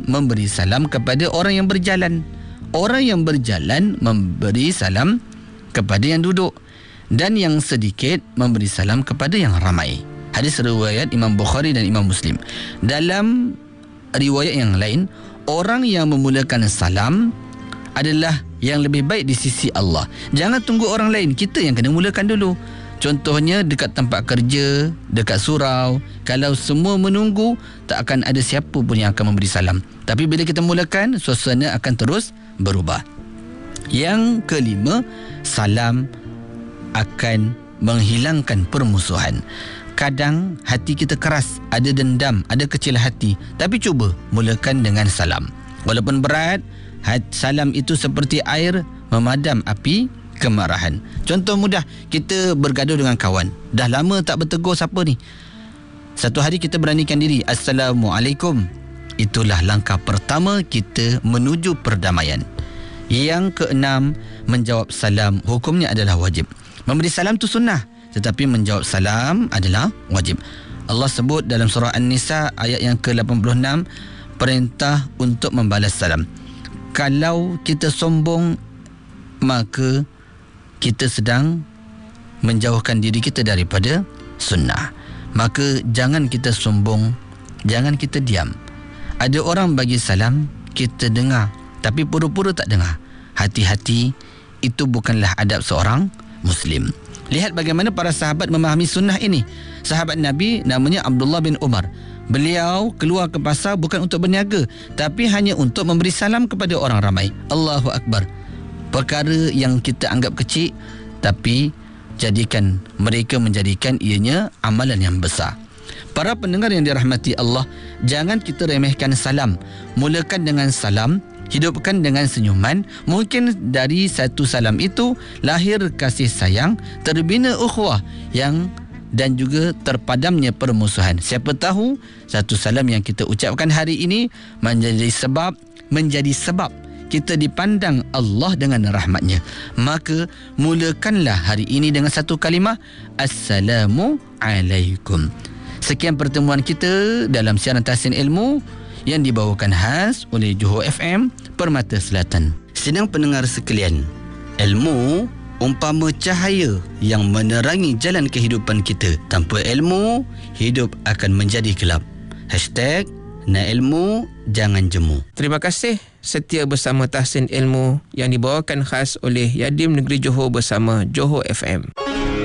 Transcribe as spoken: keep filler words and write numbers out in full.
memberi salam kepada orang yang berjalan. Orang yang berjalan memberi salam kepada yang duduk, dan yang sedikit memberi salam kepada yang ramai. Hadis riwayat Imam Bukhari dan Imam Muslim. Dalam riwayat yang lain, orang yang memulakan salam adalah yang lebih baik di sisi Allah. Jangan tunggu orang lain, kita yang kena mulakan dulu. Contohnya dekat tempat kerja, dekat surau, kalau semua menunggu, tak akan ada siapa pun yang akan memberi salam. Tapi bila kita mulakan, suasana akan terus berubah. Yang kelima, salam akan menghilangkan permusuhan. Kadang hati kita keras, ada dendam, ada kecil hati, tapi cuba mulakan dengan salam. Walaupun berat, salam itu seperti air memadam api kemarahan. Contoh mudah, kita bergaduh dengan kawan, dah lama tak bertegur siapa ni. Satu hari kita beranikan diri, Assalamualaikum. Itulah langkah pertama kita menuju perdamaian. Yang keenam, menjawab salam hukumnya adalah wajib. Memberi salam tu sunnah, tetapi menjawab salam adalah wajib. Allah sebut dalam surah An-Nisa ayat yang ke lapan puluh enam, perintah untuk membalas salam. Kalau kita sombong, maka kita sedang menjauhkan diri kita daripada sunnah. Maka jangan kita sombong, jangan kita diam. Ada orang bagi salam, kita dengar, tapi pura-pura tak dengar. Hati-hati, itu bukanlah adab seorang Muslim. Lihat bagaimana para sahabat memahami sunnah ini. Sahabat Nabi namanya Abdullah bin Umar. Beliau keluar ke pasar bukan untuk berniaga, tapi hanya untuk memberi salam kepada orang ramai. Allahu Akbar. Perkara yang kita anggap kecil, tapi jadikan mereka menjadikan ianya amalan yang besar. Para pendengar yang dirahmati Allah, jangan kita remehkan salam. Mulakan dengan salam, hidupkan dengan senyuman. Mungkin dari satu salam itu lahir kasih sayang, terbina ukhuwah yang dan juga terpadamnya permusuhan. Siapa tahu satu salam yang kita ucapkan hari ini menjadi sebab menjadi sebab kita dipandang Allah dengan rahmatnya. Maka mulakanlah hari ini dengan satu kalimah, Assalamualaikum. Sekian pertemuan kita dalam siaran Tahsin Ilmu yang dibawakan khas oleh Johor F M Permata Selatan. Sidang pendengar sekalian, ilmu umpama cahaya yang menerangi jalan kehidupan kita. Tanpa ilmu, hidup akan menjadi gelap. Hashtag nak ilmu, jangan jemu. Terima kasih setia bersama Tahsin Ilmu yang dibawakan khas oleh Yadim Negeri Johor bersama Johor F M.